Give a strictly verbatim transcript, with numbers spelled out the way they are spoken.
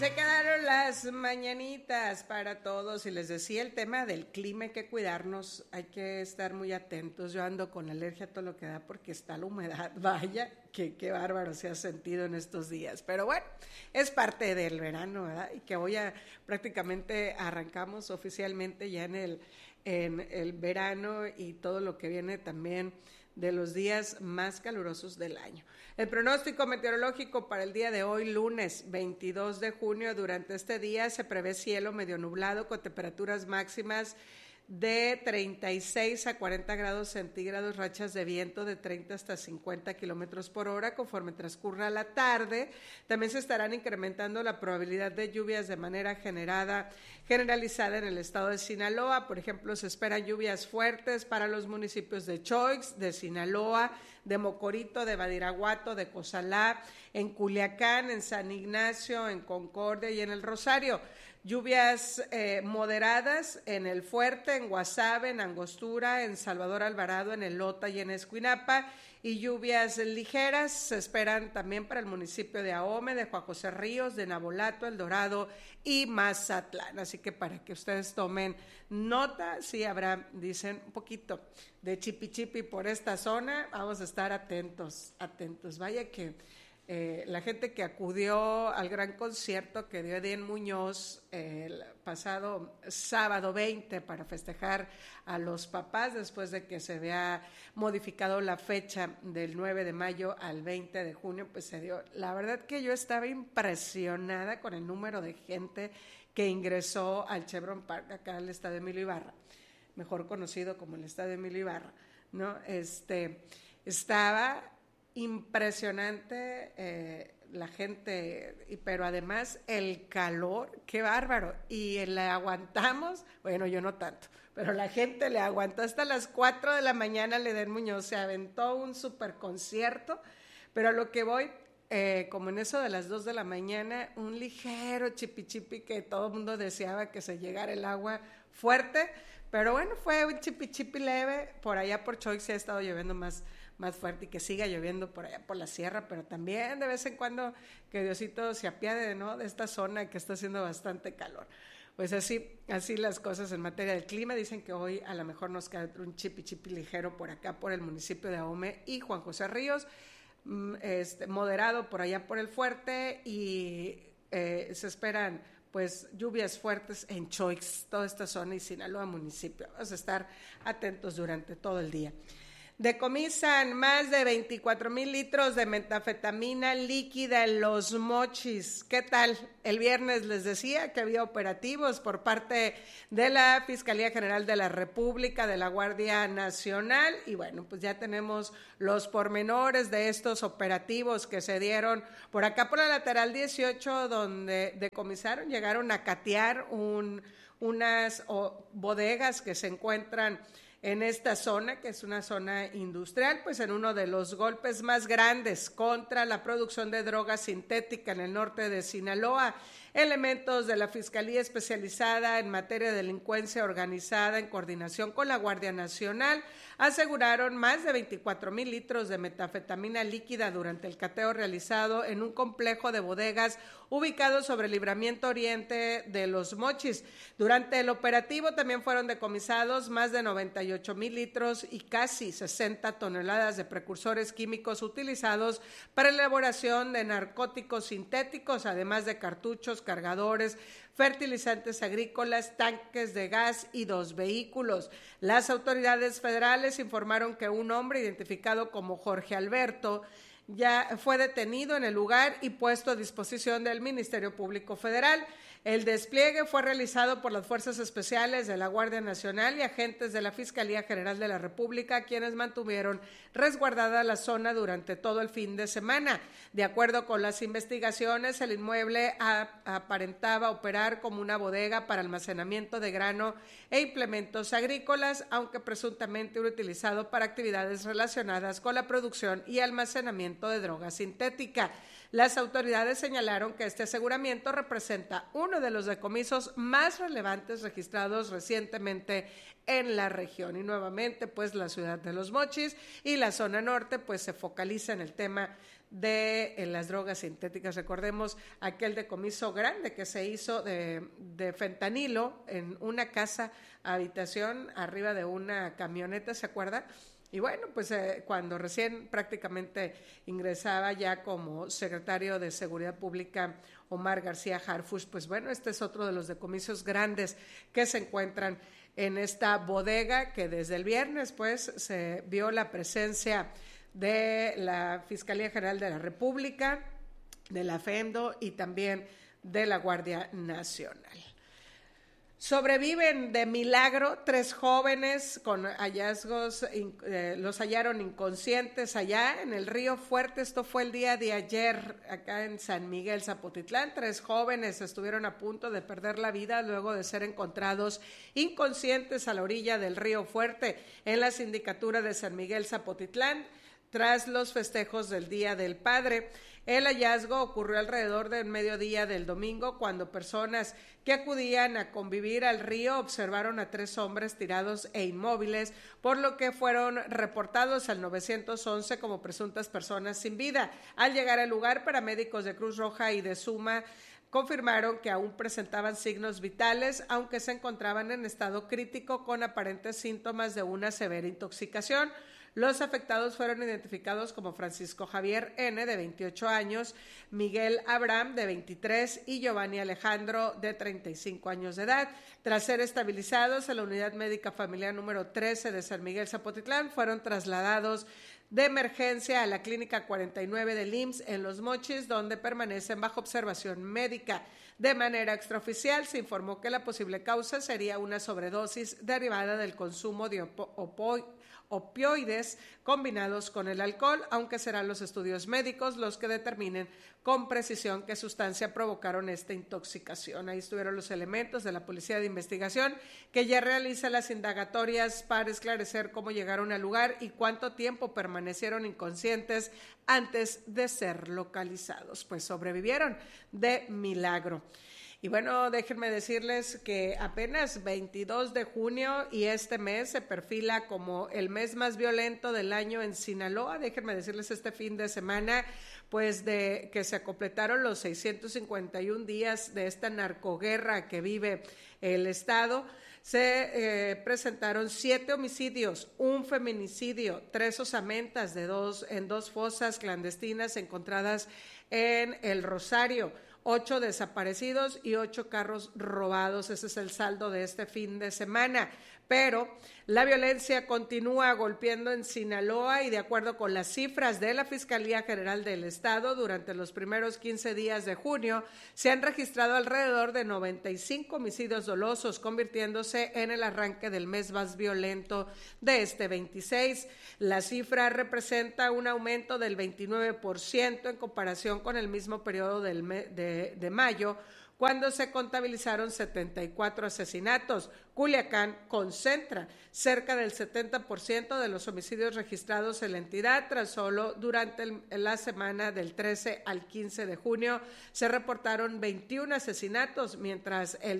Se quedaron las mañanitas para todos y les decía el tema del clima, hay que cuidarnos, hay que estar muy atentos. Yo ando con alergia a todo lo que da porque está la humedad, vaya, que qué bárbaro se ha sentido en estos días. Pero bueno, es parte del verano, ¿verdad? Y que hoy ya prácticamente arrancamos oficialmente ya en el, en el verano y todo lo que viene también de los días más calurosos del año. El pronóstico meteorológico para el día de hoy, lunes veintidós de junio, durante este día se prevé cielo medio nublado con temperaturas máximas de treinta y seis a cuarenta grados centígrados, rachas de viento de treinta hasta cincuenta kilómetros por hora. Conforme transcurra la tarde, también se estarán incrementando la probabilidad de lluvias de manera generada, generalizada en el estado de Sinaloa. Por ejemplo, se esperan lluvias fuertes para los municipios de Choix, de Sinaloa, de Mocorito, de Badiraguato, de Cozalá, en Culiacán, en San Ignacio, en Concordia y en el Rosario. Lluvias eh, moderadas en El Fuerte, en Guasave, en Angostura, en Salvador Alvarado, en Elota y en Escuinapa, y lluvias ligeras se esperan también para el municipio de Ahome, de Juan José Ríos, de Nabolato, El Dorado y Mazatlán. Así que para que ustedes tomen nota, sí habrá, dicen, un poquito de chipi chipi por esta zona. Vamos a estar atentos, atentos. Vaya que Eh, la gente que acudió al gran concierto que dio Edén Muñoz eh, el pasado sábado veinte para festejar a los papás después de que se había modificado la fecha del nueve de mayo al veinte de junio, pues se dio. La verdad que yo estaba impresionada con el número de gente que ingresó al Chevron Park, acá al Estadio Emilio Ibarra, mejor conocido como el Estadio Emilio Ibarra, ¿no? Este, estaba impresionante eh, la gente, y, pero además el calor, qué bárbaro, y le aguantamos, bueno, yo no tanto, pero la gente le aguantó hasta las cuatro de la mañana. Edén Muñoz se aventó un super concierto, pero a lo que voy, eh, como en eso de las dos de la mañana, un ligero chipi chipi que todo el mundo deseaba que se llegara el agua fuerte, pero bueno, fue un chipi chipi leve. Por allá por Choix se ha estado lloviendo más más fuerte y que siga lloviendo por allá por la sierra, pero también de vez en cuando que Diosito se apiade, ¿no?, de esta zona que está haciendo bastante calor. Pues así, así las cosas en materia del clima. Dicen que hoy a lo mejor nos queda un chipi chipi ligero por acá, por el municipio de Ahome y Juan José Ríos, este, moderado por allá por el Fuerte, y eh, se esperan pues lluvias fuertes en Choix, toda esta zona, y Sinaloa municipio. Vamos a estar atentos durante todo el día. Decomisan más de veinticuatro mil litros de metanfetamina líquida en Los Mochis. ¿Qué tal? El viernes les decía que había operativos por parte de la Fiscalía General de la República, de la Guardia Nacional, y bueno, pues ya tenemos los pormenores de estos operativos que se dieron por acá por la lateral dieciocho, donde decomisaron, llegaron a catear un, unas oh, bodegas que se encuentran en esta zona, que es una zona industrial, pues en uno de los golpes más grandes contra la producción de droga sintética en el norte de Sinaloa. Elementos de la Fiscalía Especializada en Materia de Delincuencia Organizada, en coordinación con la Guardia Nacional, aseguraron más de veinticuatro mil litros de metanfetamina líquida durante el cateo realizado en un complejo de bodegas ubicado sobre el Libramiento Oriente de Los Mochis. Durante el operativo también fueron decomisados más de noventa y ocho mil litros y casi sesenta toneladas de precursores químicos utilizados para la elaboración de narcóticos sintéticos, además de cartuchos, cargadores, fertilizantes agrícolas, tanques de gas y dos vehículos. Las autoridades federales informaron que un hombre identificado como Jorge Alberto ya fue detenido en el lugar y puesto a disposición del Ministerio Público Federal. El despliegue fue realizado por las Fuerzas Especiales de la Guardia Nacional y agentes de la Fiscalía General de la República, quienes mantuvieron resguardada la zona durante todo el fin de semana. De acuerdo con las investigaciones, el inmueble a, aparentaba operar como una bodega para almacenamiento de grano e implementos agrícolas, aunque presuntamente era utilizado para actividades relacionadas con la producción y almacenamiento de droga sintética. Las autoridades señalaron que este aseguramiento representa uno de los decomisos más relevantes registrados recientemente en la región. Y nuevamente, pues la ciudad de Los Mochis y la zona norte, pues se focaliza en el tema de en las drogas sintéticas. Recordemos aquel decomiso grande que se hizo de, de fentanilo en una casa habitación arriba de una camioneta, ¿se acuerda? Y bueno, pues eh, cuando recién prácticamente ingresaba ya como secretario de Seguridad Pública Omar García Harfuch, pues bueno, este es otro de los decomisos grandes que se encuentran en esta bodega, que desde el viernes pues se vio la presencia de la Fiscalía General de la República, de la FEMDO y también de la Guardia Nacional. Sobreviven de milagro tres jóvenes con hallazgos, eh, los hallaron inconscientes allá en el Río Fuerte. Esto fue el día de ayer acá en San Miguel Zapotitlán. Tres jóvenes estuvieron a punto de perder la vida luego de ser encontrados inconscientes a la orilla del Río Fuerte en la sindicatura de San Miguel Zapotitlán tras los festejos del Día del Padre. El hallazgo ocurrió alrededor del mediodía del domingo, cuando personas que acudían a convivir al río observaron a tres hombres tirados e inmóviles, por lo que fueron reportados al nueve once como presuntas personas sin vida. Al llegar al lugar, paramédicos de Cruz Roja y de Suma confirmaron que aún presentaban signos vitales, aunque se encontraban en estado crítico con aparentes síntomas de una severa intoxicación. Los afectados fueron identificados como Francisco Javier N., de veintiocho años, Miguel Abraham, de veintitrés, y Giovanni Alejandro, de treinta y cinco años de edad. Tras ser estabilizados en la Unidad Médica Familiar número trece de San Miguel Zapotitlán, fueron trasladados de emergencia a la Clínica cuarenta y nueve del I M S S en Los Mochis, donde permanecen bajo observación médica. De manera extraoficial, se informó que la posible causa sería una sobredosis derivada del consumo de opo- opo- opioides combinados con el alcohol, aunque serán los estudios médicos los que determinen con precisión qué sustancia provocaron esta intoxicación. Ahí estuvieron los elementos de la Policía de Investigación, que ya realiza las indagatorias para esclarecer cómo llegaron al lugar y cuánto tiempo permanecieron inconscientes antes de ser localizados. Pues sobrevivieron de milagro. Y bueno, déjenme decirles que apenas veintidós de junio y este mes se perfila como el mes más violento del año en Sinaloa. Déjenme decirles este fin de semana, pues de que se completaron los seiscientos cincuenta y un días de esta narcoguerra que vive el estado. Se eh, presentaron siete homicidios, un feminicidio, tres osamentas de dos, en dos fosas clandestinas encontradas en El Rosario, ocho desaparecidos y ocho carros robados. Ese es el saldo de este fin de semana. Pero la violencia continúa golpeando en Sinaloa y de acuerdo con las cifras de la Fiscalía General del Estado, durante los primeros quince días de junio se han registrado alrededor de noventa y cinco homicidios dolosos, convirtiéndose en el arranque del mes más violento de este veintiséis. La cifra representa un aumento del veintinueve por ciento en comparación con el mismo periodo del me- de, de mayo, cuando se contabilizaron setenta y cuatro asesinatos. Culiacán concentra cerca del setenta por ciento de los homicidios registrados en la entidad. Tras solo durante el, la semana del trece al quince de junio se reportaron veintiún asesinatos, mientras el